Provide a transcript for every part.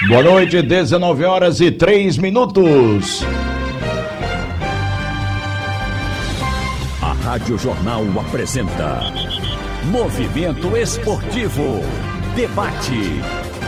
Boa noite, 19h03. A Rádio Jornal apresenta Movimento Esportivo. Debate.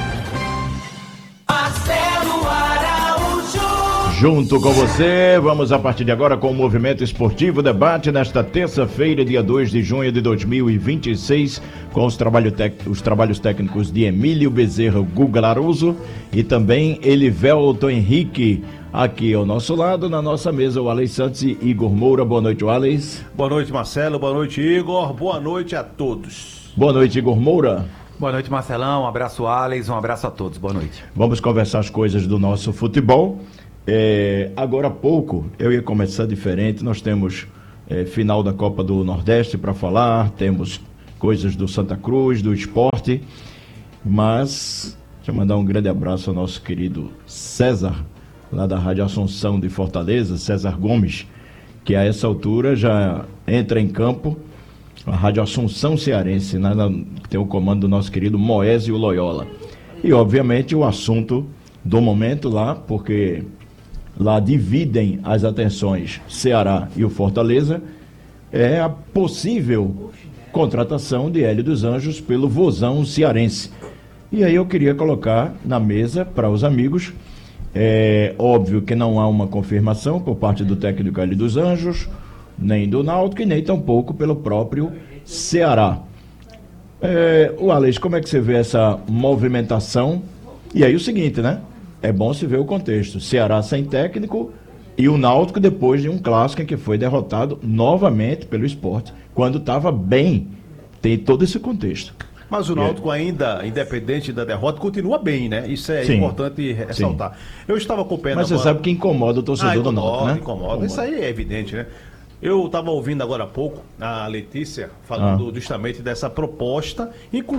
Marcelo Araújo. Junto com você, vamos a partir de agora com o Movimento Esportivo Debate nesta terça-feira, dia 2 de junho de 2026, com os trabalhos técnicos de Emílio Bezerra, Guga Laruso e também Elivelton Henrique. Aqui ao nosso lado, na nossa mesa, o Alex Santos e Igor Moura. Boa noite, Alex. Boa noite, Marcelo. Boa noite, Igor. Boa noite a todos. Boa noite, Igor Moura. Boa noite, Marcelão. Um abraço, Alex. Um abraço a todos. Boa noite. Vamos conversar as coisas do nosso futebol. Agora há pouco, eu ia começar diferente. Nós temos final da Copa do Nordeste para falar, temos coisas do Santa Cruz, do esporte, mas deixa eu mandar um grande abraço ao nosso querido César, lá da Rádio Assunção de Fortaleza, César Gomes, que a essa altura já entra em campo a Rádio Assunção Cearense, que tem o comando do nosso querido Moésio Loyola. E obviamente o assunto do momento lá, porque lá dividem as atenções Ceará e o Fortaleza, é a possível contratação de Hélio dos Anjos pelo Vozão cearense. E aí eu queria colocar na mesa para os amigos. É óbvio que não há uma confirmação por parte do técnico Hélio dos Anjos, nem do Náutico e nem tampouco pelo próprio Ceará. O Alex, como é que você vê essa movimentação? E aí o seguinte, né? É bom se ver o contexto. Ceará sem técnico e o Náutico depois de um clássico em que foi derrotado novamente pelo Sport, quando estava bem. Tem todo esse contexto. Mas o Náutico ainda, independente da derrota, continua bem, né? Isso é Sim. Importante ressaltar. Sim. Eu estava acompanhando... Mas você sabe que incomoda o torcedor do Náutico, né? Incomoda. Isso aí é evidente, né? Eu estava ouvindo agora há pouco a Letícia falando justamente dessa proposta, inclusive